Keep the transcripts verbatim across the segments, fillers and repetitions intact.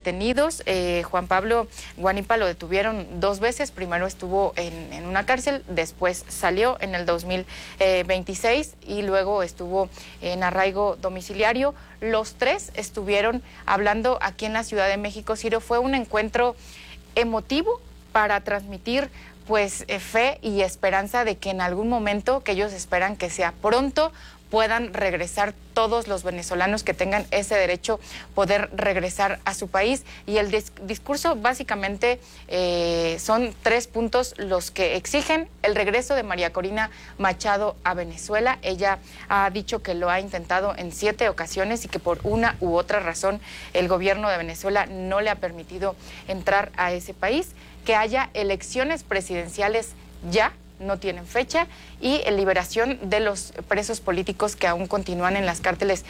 detenidos. Eh, Juan Pablo Guanipa lo detuvieron dos veces. Primero estuvo en, en una cárcel, después salió en el dos mil veintiséis y luego estuvo en arraigo domiciliario. Los tres estuvieron hablando aquí en la Ciudad de México. Ciro, fue un encuentro emotivo para transmitir pues eh, fe y esperanza de que en algún momento, que ellos esperan que sea pronto, puedan regresar todos los venezolanos que tengan ese derecho, poder regresar a su país. Y el dis discurso básicamente eh, son tres puntos los que exigen: el regreso de María Corina Machado a Venezuela. Ella ha dicho que lo ha intentado en siete ocasiones y que por una u otra razón el gobierno de Venezuela no le ha permitido entrar a ese país. Que haya elecciones presidenciales ya, no tienen fecha, y la liberación de los presos políticos que aún continúan en las cárceles,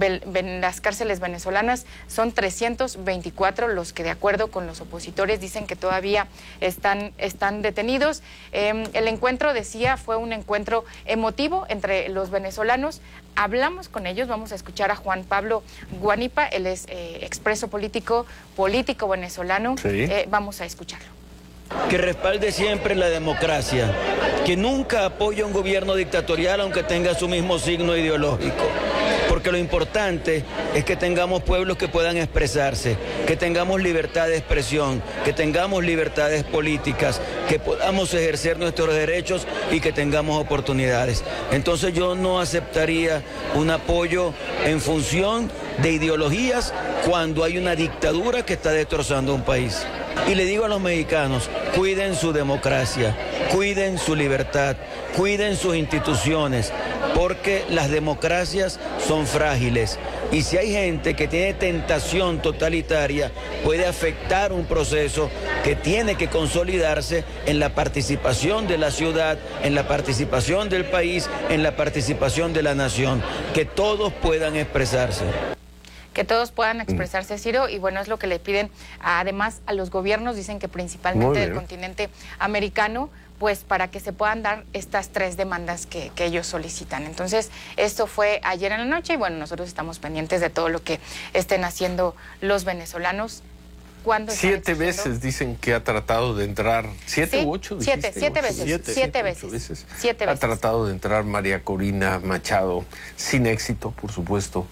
en las cárceles venezolanas. Son trescientos veinticuatro los que, de acuerdo con los opositores, dicen que todavía están, están detenidos. Eh, el encuentro, decía, fue un encuentro emotivo entre los venezolanos. Hablamos con ellos, vamos a escuchar a Juan Pablo Guanipa, él es eh, expreso político, político venezolano. Sí. Eh, vamos a escucharlo. Que respalde siempre la democracia, que nunca apoye a un gobierno dictatorial aunque tenga su mismo signo ideológico, porque lo importante es que tengamos pueblos que puedan expresarse, que tengamos libertad de expresión, que tengamos libertades políticas, que podamos ejercer nuestros derechos y que tengamos oportunidades. Entonces yo no aceptaría un apoyo en función de ideologías cuando hay una dictadura que está destrozando un país. Y le digo a los mexicanos, cuiden su democracia, cuiden su libertad, cuiden sus instituciones, porque las democracias son frágiles. Y si hay gente que tiene tentación totalitaria, puede afectar un proceso que tiene que consolidarse en la participación de la ciudad, en la participación del país, en la participación de la nación, que todos puedan expresarse. Que todos puedan expresarse, Ciro, y bueno, es lo que le piden además a los gobiernos, dicen que principalmente del continente americano, pues para que se puedan dar estas tres demandas que, que ellos solicitan. Entonces, esto fue ayer en la noche y bueno, nosotros estamos pendientes de todo lo que estén haciendo los venezolanos. Siete veces dicen que ha tratado de entrar, ¿siete sí, u ocho? Siete, siete veces, siete, siete veces, veces. Siete veces. Ha tratado de entrar María Corina Machado, sin éxito, por supuesto,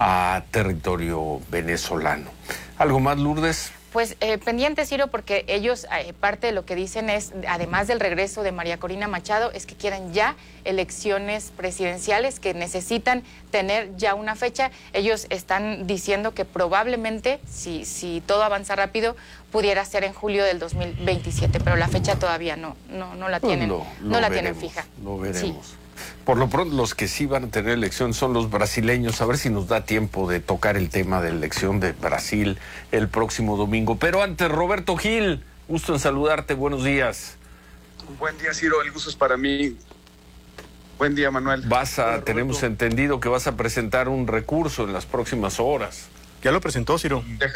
a territorio venezolano. ¿Algo más, Lourdes? Pues eh, pendiente, Ciro, porque ellos, eh, parte de lo que dicen es, además del regreso de María Corina Machado, es que quieren ya elecciones presidenciales, que necesitan tener ya una fecha. Ellos están diciendo que probablemente, si, si todo avanza rápido, pudiera ser en julio del dos mil veintisiete, pero la fecha todavía no, no, no la tienen, lo, lo no la veremos, tienen fija. Lo veremos. Sí. Por lo pronto, los que sí van a tener elección son los brasileños. A ver si nos da tiempo de tocar el tema de elección de Brasil el próximo domingo. Pero antes, Roberto Gil, gusto en saludarte. Buenos días. Buen día, Ciro. El gusto es para mí. Buen día, Manuel. Vas a, Hola, tenemos entendido que vas a presentar un recurso en las próximas horas. ¿Ya lo presentó, Ciro? Deja...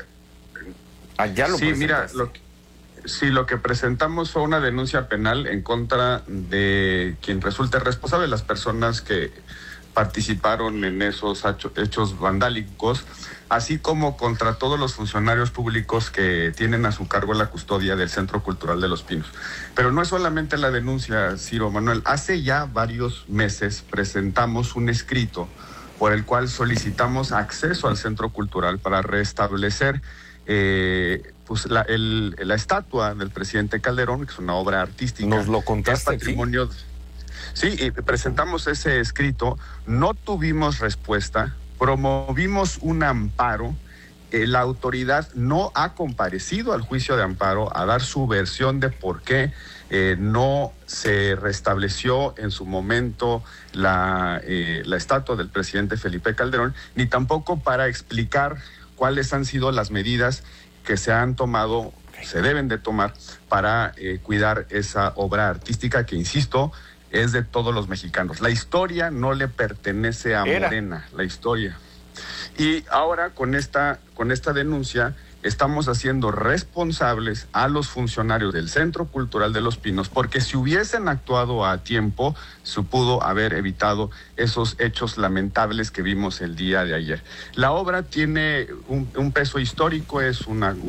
Ah, ya lo Sí, mira, presentaste. lo que... Sí, lo que presentamos fue una denuncia penal en contra de quien resulte responsable, las personas que participaron en esos hechos vandálicos, así como contra todos los funcionarios públicos que tienen a su cargo la custodia del Centro Cultural de Los Pinos. Pero no es solamente la denuncia, Ciro Manuel. Hace ya varios meses presentamos un escrito por el cual solicitamos acceso al Centro Cultural para restablecer eh, pues la, el, la estatua del presidente Calderón, que es una obra artística. Nos lo contaste, es patrimonio. Sí, y presentamos ese escrito, no tuvimos respuesta, promovimos un amparo, eh, la autoridad no ha comparecido al juicio de amparo a dar su versión de por qué eh, no se restableció en su momento la, eh, la estatua del presidente Felipe Calderón, ni tampoco para explicar cuáles han sido las medidas que se han tomado, se deben de tomar para eh, cuidar esa obra artística que, insisto, es de todos los mexicanos. La historia no le pertenece a Era. Morena, la historia. Y ahora con esta, con esta denuncia estamos haciendo responsables a los funcionarios del Centro Cultural de Los Pinos, porque si hubiesen actuado a tiempo, se pudo haber evitado esos hechos lamentables que vimos el día de ayer. La obra tiene un, un peso histórico, es una